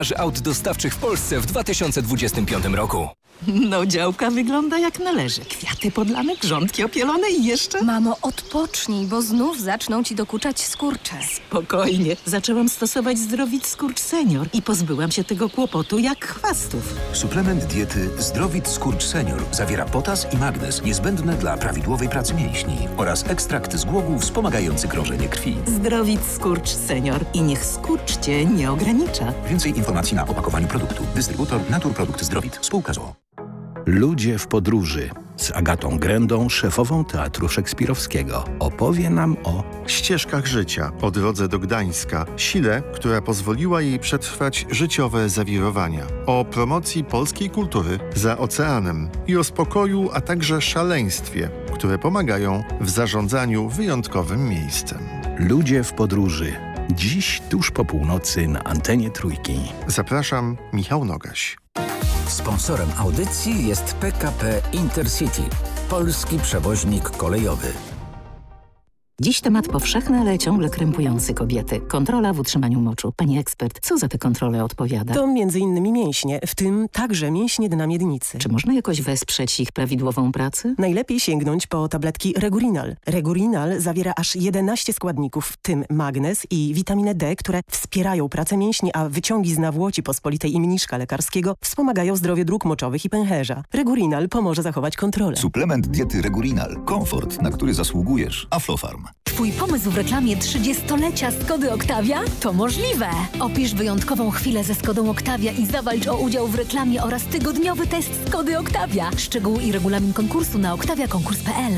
Aut dostawczych w Polsce w 2025 roku. No, działka wygląda jak należy. Kwiaty podlane, grządki opielone i jeszcze... Mamo, odpocznij, bo znów zaczną ci dokuczać skurcze. Spokojnie. Zaczęłam stosować Zdrowit Skurcz Senior i pozbyłam się tego kłopotu jak chwastów. Suplement diety Zdrowit Skurcz Senior zawiera potas i magnez niezbędne dla prawidłowej pracy mięśni oraz ekstrakt z głogu wspomagający krążenie krwi. Zdrowit Skurcz Senior i niech skurcz cię nie ogranicza. Więcej informacji na opakowaniu produktu. Dystrybutor Naturprodukt Zdrowit. Spółka z o.o. Ludzie w podróży z Agatą Grędą, szefową Teatru Szekspirowskiego. Opowie nam o ścieżkach życia, o drodze do Gdańska, sile, która pozwoliła jej przetrwać życiowe zawirowania, o promocji polskiej kultury za oceanem i o spokoju, a także szaleństwie, które pomagają w zarządzaniu wyjątkowym miejscem. Ludzie w podróży. Dziś tuż po północy na antenie Trójki. Zapraszam, Michał Nogaś. Sponsorem audycji jest PKP Intercity, polski przewoźnik kolejowy. Dziś temat powszechny, ale ciągle krępujący kobiety. Kontrola w utrzymaniu moczu. Pani ekspert, co za te kontrole odpowiada? To m.in. mięśnie, w tym także mięśnie dna miednicy. Czy można jakoś wesprzeć ich prawidłową pracę? Najlepiej sięgnąć po tabletki Regurinal. Regurinal zawiera aż 11 składników, w tym magnez i witaminę D, które wspierają pracę mięśni, a wyciągi z nawłoci pospolitej i mniszka lekarskiego wspomagają zdrowie dróg moczowych i pęcherza. Regurinal pomoże zachować kontrolę. Suplement diety Regurinal. Komfort, na który zasługujesz. Aflofarm. Twój pomysł w reklamie 30-lecia Skody Octavia? To możliwe! Opisz wyjątkową chwilę ze Skodą Octavia i zawalcz o udział w reklamie oraz tygodniowy test Skody Octavia. Szczegóły i regulamin konkursu na octaviakonkurs.pl.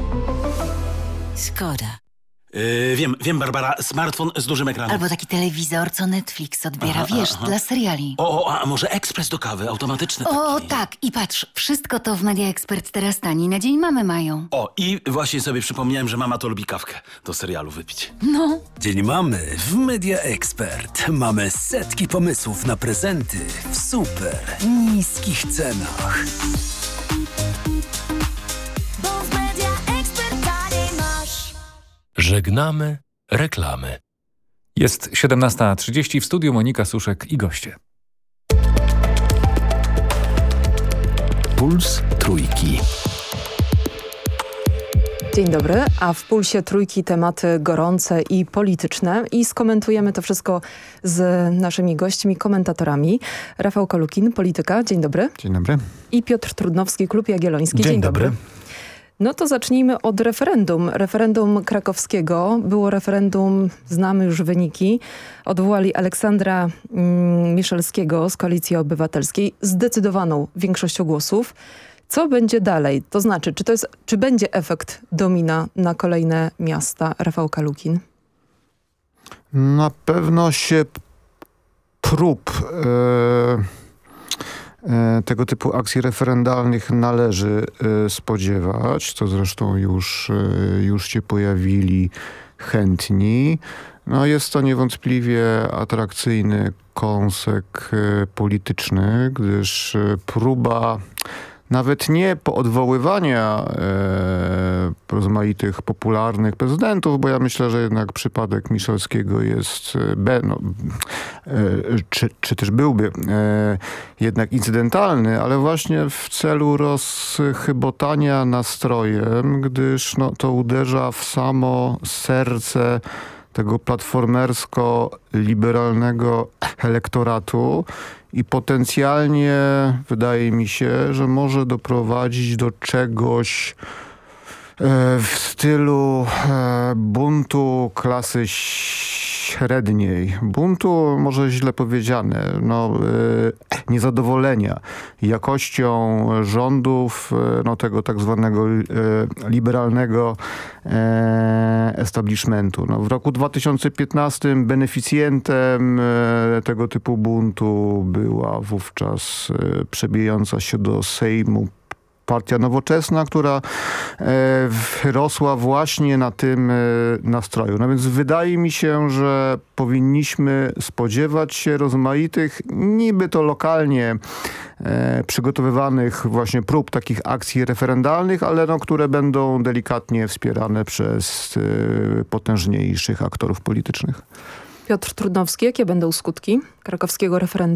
Skoda. Wiem, Barbara, smartfon z dużym ekranem. Albo taki telewizor, co Netflix odbiera, dla seriali. A może ekspres do kawy, automatyczny taki. Tak, i patrz, wszystko to w Media Expert teraz tani na Dzień Mamy mają. I właśnie sobie przypomniałem, że mama to lubi kawkę do serialu wypić. No. Dzień Mamy w Media Expert. Mamy setki pomysłów na prezenty w super niskich cenach. Żegnamy reklamy. Jest 17:30, w studiu Monika Suszek i goście. Puls Trójki. Dzień dobry, a w Pulsie Trójki tematy gorące i polityczne i skomentujemy to wszystko z naszymi gośćmi, komentatorami. Rafał Kalukin, Polityka, dzień dobry. Dzień dobry. I Piotr Trudnowski, Klub Jagielloński, dzień dobry. No to zacznijmy od referendum. Referendum krakowskiego. Było referendum, znamy już wyniki. Odwołali Aleksandra Miszalskiego z Koalicji Obywatelskiej zdecydowaną większością głosów. Co będzie dalej? To znaczy, czy będzie efekt domina na kolejne miasta? Rafał Kalukin. Na pewno się prób tego typu akcji referendalnych należy spodziewać. To zresztą już się pojawili chętni. No jest to niewątpliwie atrakcyjny kąsek polityczny, gdyż próba nawet nie poodwoływania rozmaitych popularnych prezydentów, bo ja myślę, że jednak przypadek Miszalskiego jest, czy też byłby jednak incydentalny, ale właśnie w celu rozchybotania nastrojem, gdyż to uderza w samo serce tego platformersko-liberalnego elektoratu i potencjalnie wydaje mi się, że może doprowadzić do czegoś w stylu buntu klasy średniej. Buntu może źle powiedziane, niezadowolenia jakością rządów tego tak zwanego liberalnego establishmentu. W roku 2015 beneficjentem tego typu buntu była wówczas przebijająca się do Sejmu Partia Nowoczesna, która rosła właśnie na tym nastroju. No więc wydaje mi się, że powinniśmy spodziewać się rozmaitych, niby to lokalnie przygotowywanych właśnie prób takich akcji referendalnych, ale które będą delikatnie wspierane przez potężniejszych aktorów politycznych. Piotr Trudnowski, jakie będą skutki krakowskiego referendum?